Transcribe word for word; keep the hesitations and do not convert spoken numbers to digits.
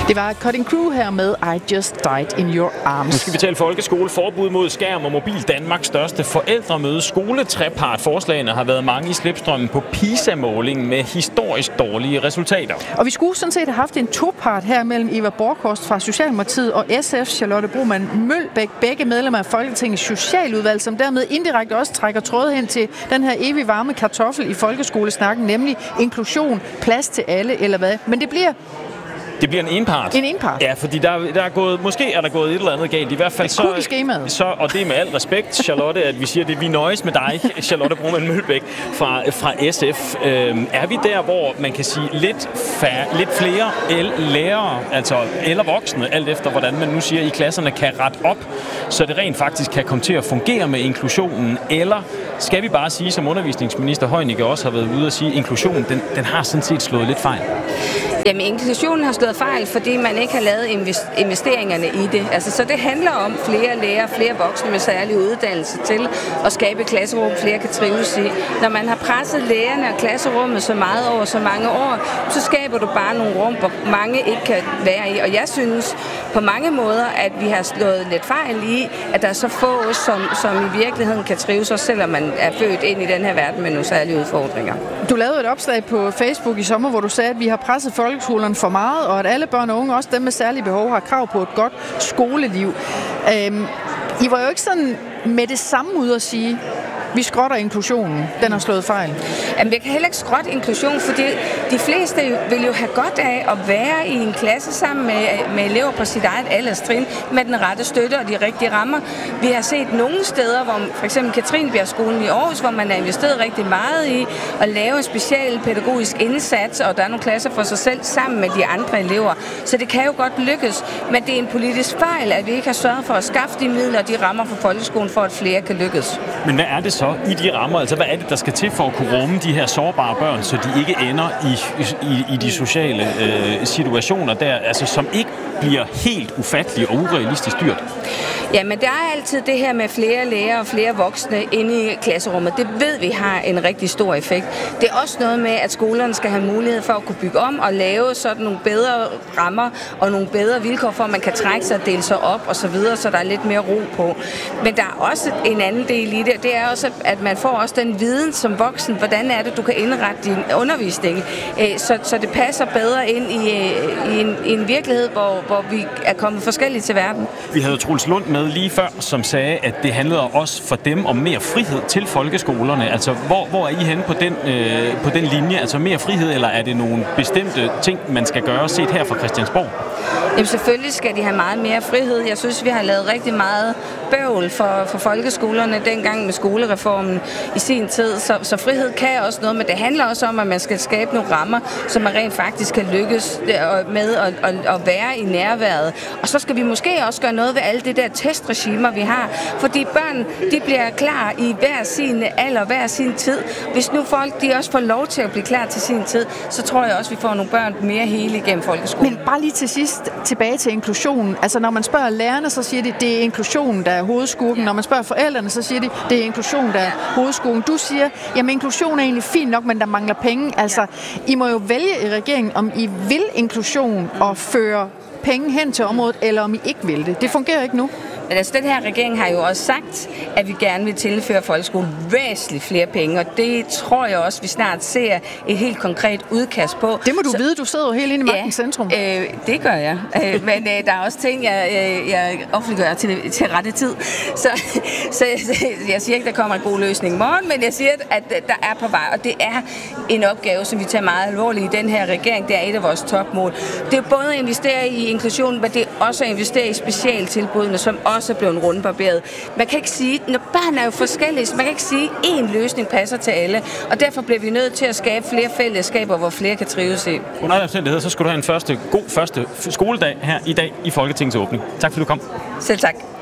Det var Cutting Crew her med I Just Died in Your Arms. Nu skal vi tale folkeskole, forbud mod skærm og mobil. Danmarks største forældremøde. Skoletrepart. Forslagene har været mange i slipstrømmen på PISA-målingen med historisk dårlige resultater. Og vi skulle sådan set have haft en topart her mellem Eva Borkhorst fra Socialdemokratiet og S F Charlotte Broman Mølbæk, begge medlemmer af Folketingets Socialudvalg, som dermed indirekte også trækker tråd hen til den her evig varme kartoffel i folkeskolesnakken, nemlig inklusion, plads til alle eller hvad. Men det bliver Det bliver en enpart. En enpart? Ja, fordi der, der er gået, måske er der gået et eller andet galt. I hvert fald så, så, og det er med al respekt, Charlotte, at vi siger det. Vi nøjes med dig, Charlotte Broman Mølbæk fra, fra S F. Øhm, er vi der, hvor man kan sige lidt, færre, lidt flere el- lærere, altså eller voksne, alt efter hvordan man nu siger, i klasserne kan rette op, så det rent faktisk kan komme til at fungere med inklusionen? Eller skal vi bare sige, som undervisningsminister Heunicke også har været ude at sige, inklusion, den, den har sådan set slået lidt fejl? Jamen, inklusionen har slået fejl, fordi man ikke har lavet investeringerne i det. Altså, så det handler om flere lærere, flere voksne med særlig uddannelse til at skabe et klasserum, flere kan trives i. Når man har presset lærerne og klasserummet så meget over så mange år, så skaber du bare nogle rum, hvor mange ikke kan være i. Og jeg synes på mange måder, at vi har slået lidt fejl i, at der er så få, som, som i virkeligheden kan trives, også selvom man er født ind i den her verden med nogle særlige udfordringer. Du lavede et opslag på Facebook i sommer, hvor du sagde, at vi har presset folkeskolerne for meget, og at alle børn og unge, også dem med særlige behov, har krav på et godt skoleliv. Øhm, I var jo ikke sådan med det samme ud at sige, vi skrotter inklusionen. Den har slået fejl. Jamen, vi kan heller ikke skrotte inklusion, fordi de fleste vil jo have godt af at være i en klasse sammen med, med elever på sit eget alderstrin, med den rette støtte og de rigtige rammer. Vi har set nogle steder, hvor for eksempel Katrinebjergskolen i Aarhus, hvor man har investeret rigtig meget i at lave en speciel pædagogisk indsats, og der er nogle klasser for sig selv sammen med de andre elever. Så det kan jo godt lykkes, men det er en politisk fejl, at vi ikke har sørget for at skaffe de midler og de rammer for folkeskolen, for at flere kan lykkes. Men hvad er det så i de rammer? Altså, hvad er det, der skal til for at kunne rumme de her sårbare børn, så de ikke ender i, i, i de sociale øh, situationer der, altså, som ikke bliver helt ufattelige og urealistisk dyrt? Ja, men der er altid det her med flere lærere og flere voksne inde i klasserummet. Det ved vi har en rigtig stor effekt. Det er også noget med, at skolerne skal have mulighed for at kunne bygge om og lave sådan nogle bedre rammer og nogle bedre vilkår for, at man kan trække sig og dele sig op og så videre, så der er lidt mere ro på. Men der er også en anden del i det, det er også, at man får også den viden som voksen, hvordan er det, du kan indrette din undervisning, så, så det passer bedre ind i, i, en, i en virkelighed, hvor, hvor vi er kommet forskelligt til verden. Vi havde Troels Lund med lige før, som sagde, at det handlede også for dem om mere frihed til folkeskolerne. Altså, hvor, hvor er I henne på den, øh, på den linje? Altså mere frihed, eller er det nogle bestemte ting, man skal gøre, set her fra Christiansborg? Jamen selvfølgelig skal de have meget mere frihed. Jeg synes, vi har lavet rigtig meget bøvl for, for folkeskolerne dengang med skolereformen i sin tid. Så, så frihed kan også noget, men det handler også om, at man skal skabe nogle rammer, så man rent faktisk kan lykkes med at, at, at være i nærværet. Og så skal vi måske også gøre noget ved alle de der testregimer, vi har. Fordi børn, de bliver klar i hver sin alder, hver sin tid. Hvis nu folk, de også får lov til at blive klar til sin tid, så tror jeg også, vi får nogle børn mere hele igennem folkeskolen. Men bare lige til sidst tilbage til inklusionen. Altså, når man spørger lærerne, så siger de, det er inklusionen, der er hovedskurken. Ja. Når man spørger forældrene, så siger de, det er inklusion, der er hovedskurken. Du siger, jamen inklusion er egentlig fint nok, men der mangler penge. Altså, ja. I må jo vælge i regeringen, om I vil inklusion og føre penge hen til området, eller om I ikke vil det. Det fungerer ikke nu. Men altså, den her regering har jo også sagt, at vi gerne vil tilføre folkeskolen væsentligt flere penge, og det tror jeg også, vi snart ser et helt konkret udkast på. Det må du så, vide, du sidder jo helt inde i magtens centrum. Øh, det gør jeg, øh, men øh, der er også ting, jeg, øh, jeg offentliggør til, til rette tid. Så, så, så jeg siger ikke, der kommer en god løsning i morgen, men jeg siger, at der er på vej, og det er en opgave, som vi tager meget alvorligt i den her regering. Det er et af vores topmål. Det er både at investere i inklusion, men det er også at investere i specialtilbudene, som også er blevet rundbarberet. Man kan ikke sige, når børn er jo forskellige, så man kan ikke sige, at én løsning passer til alle, og derfor bliver vi nødt til at skabe flere fællesskaber, hvor flere kan trives i. Under alle omstændigheder, så skal du have en første, god første skoledag her i dag i Folketingets åbning. Tak fordi du kom. Selv tak.